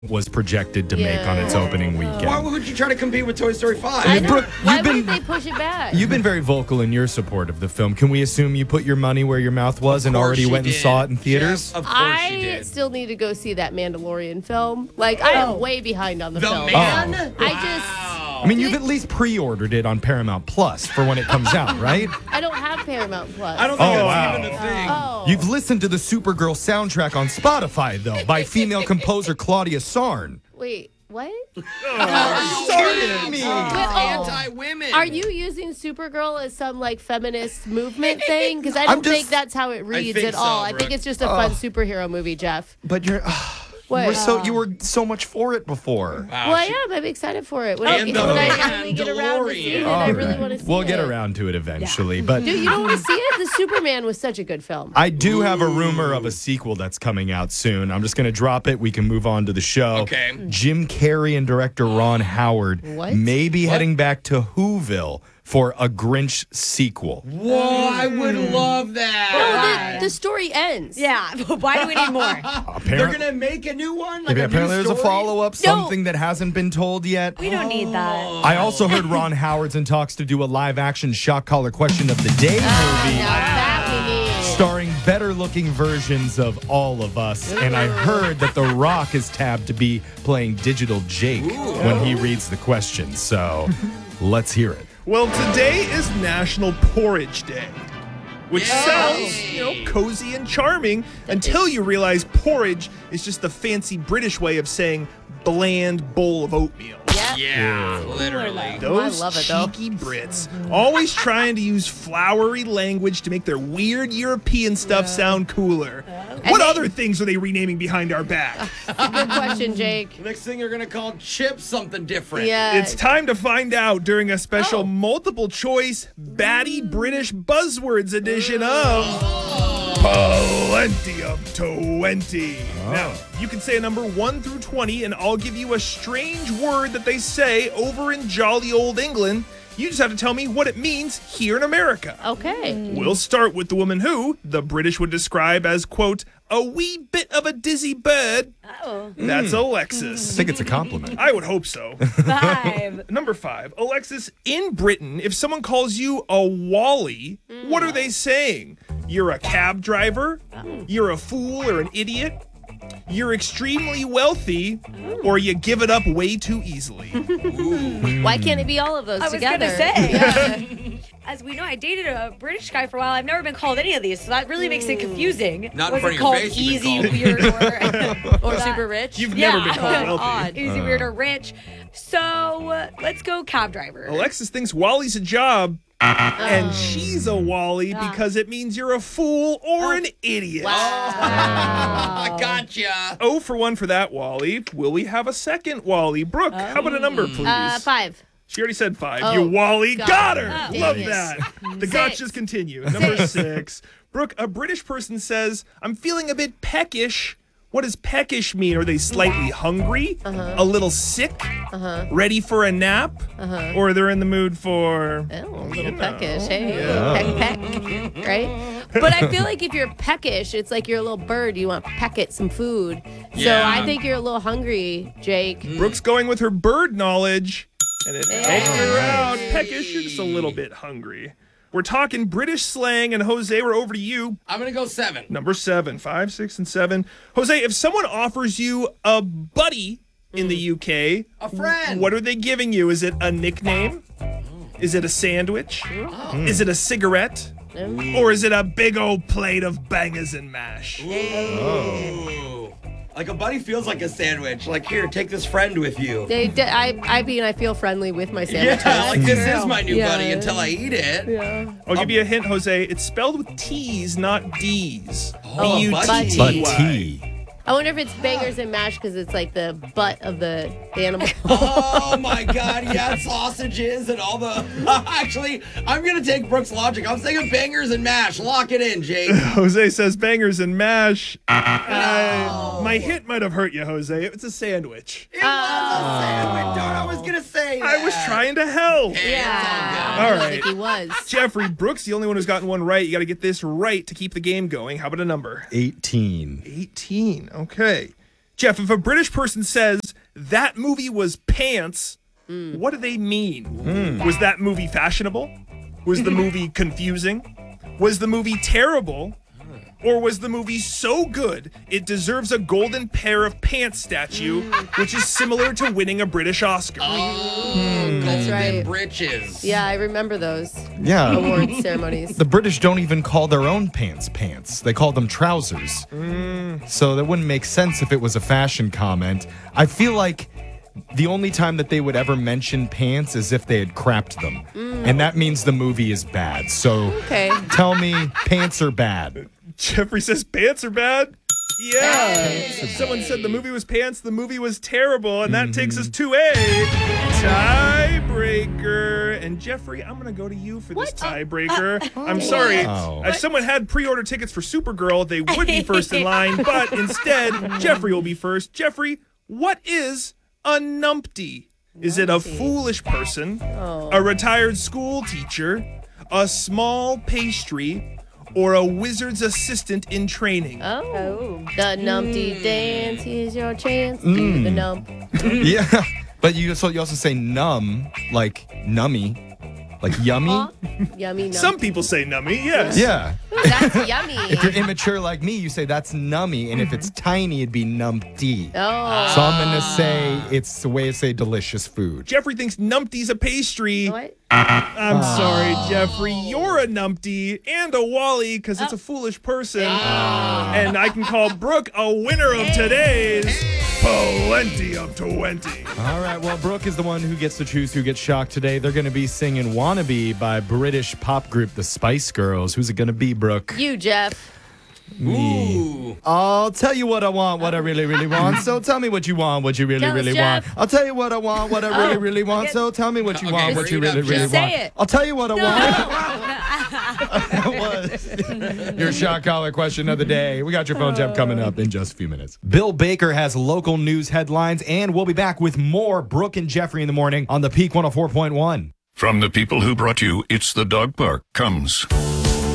was projected to make on its opening weekend. Why would you try to compete with Toy Story 5? I know. Brooke, Why wouldn't they push it back? You've been very vocal in your support of the film. Can we assume you put your money where your mouth was and already went and saw it in theaters? Jeff, of course she I did. still need to go see that Mandalorian film. Like, I am way behind on the film. Man? I mean, you've at least pre-ordered it on Paramount Plus for when it comes out, right? I don't have Paramount Plus. I don't think Oh, it's wow. even a thing. Oh. You've listened to the Supergirl soundtrack on Spotify, though, by female composer Claudia Sarn. Wait, what? Kidding me. oh. Anti-women. Are you using Supergirl as some like feminist movement thing? Because I I'm don't just- think that's how it reads think at all. so, I think Brooke. it's just a fun superhero movie, Jeff. But you What? you were so much for it before. Well, I am. I'm excited for it. When And when I the finally get around to seeing it, I really want to see it. We'll get around to it eventually, but Dude, you don't want to see it? The Superman was such a good film. I do have a rumor of a sequel that's coming out soon. I'm just going to drop it. We can move on to the show. Okay. Jim Carrey and director Ron Howard What? may be heading back to Whoville for a Grinch sequel. Whoa, I would love that. No, the story ends. Yeah, why do we need more? They're going to make a new one? Like a Apparently new there's a story? follow-up, something that hasn't been told yet. We don't need that. I also heard Ron Howard's in talks to do a live-action shock collar question of the day movie. Now that we need. Starring better-looking versions of all of us. And I heard that The Rock is tabbed to be playing Digital Jake when he reads the question. So let's hear it. Well, today is National Porridge Day, which sounds, cozy and charming until you realize porridge is just the fancy British way of saying bland bowl of oatmeal. Yeah, literally. Those I love it, though. cheeky Brits, always trying to use flowery language to make their weird European stuff sound cooler. What other things are they renaming behind our back? Good question, Jake. Next thing you're going to call chips something different. Yeah. It's time to find out during a special multiple choice Batty British Buzzwords edition of Plenty of 20. Now, you can say a number 1 through 20, and I'll give you a strange word that they say over in jolly old England. You just have to tell me what it means here in America. Okay. We'll start with the woman who the British would describe as, quote, a wee bit of a dizzy bird. Oh. That's Alexis. I think it's a compliment. I would hope so. 5. Number 5, Alexis, in Britain, if someone calls you a Wally, what are they saying? You're a cab driver? You're a fool or an idiot? You're extremely wealthy? Or you give it up way too easily? Why can't it be all of those I was together? gonna say. As we know, I dated a British guy for a while. I've never been called any of these, so that really makes it confusing. Not in Was front it of your called face, you've easy, been weird, Or super rich? You've never been called Yeah. wealthy. Odd. easy, weird, or rich. So let's go cab driver. Alexis thinks Wally's a job. And she's a Wally because it means you're a fool or an idiot. I gotcha. 0 for 1 for that, Wally. Will we have a second Wally? Brooke, how about a number, please? 5. She already said 5. Oh, you Wally got her. Oh, Love dang it. that. The 6. gotchas continue. Number 6. Brooke, a British person says, I'm feeling a bit peckish. What does peckish mean? Are they slightly hungry? A little sick? Ready for a nap? Or they're in the mood for... Oh, a little peckish. Hey, peck, right? But I feel like if you're peckish, it's like you're a little bird. You want to peck at some food. So Yeah. I think you're a little hungry, Jake. Brooke's going with her bird knowledge. And it helps her out. Peckish, you're just a little bit hungry. We're talking British slang, and Jose, we're over to you. I'm going to go 7. Number 7, 5, 6, and 7. Jose, if someone offers you a buddy in the UK, A friend. what are they giving you? Is it a nickname? Is it a sandwich? Is it a cigarette? Or is it a big old plate of bangers and mash? Ooh. Like a buddy feels like a sandwich. Like, here, take this friend with you. I feel friendly with my sandwiches. Yeah, like this is my new Yeah. buddy until I eat it. Yeah. I'll give you a hint, Jose. It's spelled with T's, not D's. Oh, B-U-T-T-Y. But T. I wonder if it's bangers and mash because it's like the butt of the animal. Oh my God, yeah, sausages and all the. Actually, I'm gonna take Brooke's logic. I'm saying bangers and mash. Lock it in, Jake. Jose says bangers and mash. My hint might have hurt you, Jose. It's a sandwich. It was a sandwich, dude. I was gonna say that. I was trying to help. Yeah. All I don't right. think he was. Jeffrey, Brooks, the only one who's gotten one right. You got to get this right to keep the game going. How about a number? 18. 18. Okay. Jeff, if a British person says that movie was pants, what do they mean? Was that movie fashionable? Was the movie confusing? Was the movie terrible? Or was the movie so good it deserves a golden pair of pants statue, which is similar to winning a British Oscar? Golden right. britches. Yeah, I remember those Yeah. award ceremonies. The British don't even call their own pants pants. They call them trousers. So that wouldn't make sense if it was a fashion comment. I feel like the only time that they would ever mention pants is if they had crapped them. And that means the movie is bad. So Okay. tell me pants are bad. Jeffrey says pants are bad. Yeah. Someone said the movie was pants, the movie was terrible, and that takes us to a tiebreaker. And Jeffrey, I'm going to go to you for this tiebreaker. I'm sorry. Oh. If someone had pre-order tickets for Supergirl, they would be first in line, but instead, Jeffrey will be first. Jeffrey, what is a numpty? Is it a foolish person, a retired school teacher, a small pastry, or a wizard's assistant in training? Oh. The numpty dance, here's your chance. Do the nump. Yeah. But you also say numb, like nummy, like yummy. Yummy nump. Some people say nummy, yes. Yeah. That's yummy. If you're immature like me, you say that's nummy, and if it's tiny, it'd be numpty. Oh. So I'm gonna say it's a way to say delicious food. Jeffrey thinks numpty's a pastry. What? I'm sorry, Jeffrey. You're a numpty and a Wally because it's a foolish person. And I can call Brooke a winner of today's Plenty of 20. All right, well, Brooke is the one who gets to choose who gets shocked today. They're going to be singing Wannabe by British pop group The Spice Girls. Who's it going to be, Brooke? You, Jeff. Me. I'll tell you what I want, what I really, really want. So tell me what you want, what you really, Tell us, really want. Jeff. I'll tell you what I want, what I really, really want. So tell me what you Okay, want, what you bring it really, up, really Jeff. want. Say it. I'll tell you what I want. That was your shock collar question of the day. We got your phone tap coming up in just a few minutes. Bill Baker has local news headlines, and we'll be back with more Brooke and Jeffrey in the morning on the Peak 104.1. From the people who brought you It's the Dog Park comes